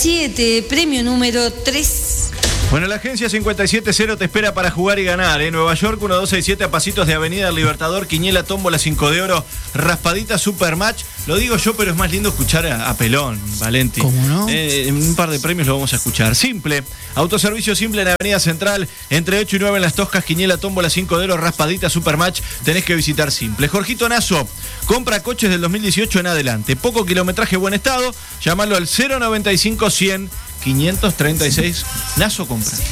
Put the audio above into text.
57, premio número 3. Bueno, la agencia 570 te espera para jugar y ganar. Nueva York 1267 a pasitos de Avenida del Libertador, quiniela, tómbola 5 de oro, raspadita Supermatch. Lo digo yo, pero es más lindo escuchar a Pelón, Valenti. ¿Cómo no? Un par de premios lo vamos a escuchar. Simple, autoservicio Simple en Avenida Central, entre 8 y 9 en Las Toscas, quiniela, tómbola 5 de oro, raspadita Supermatch. Tenés que visitar Simple. Jorgito Nazo, compra coches del 2018 en adelante. Poco kilometraje, buen estado. Llámalo al 095 100 536. Nazo compra.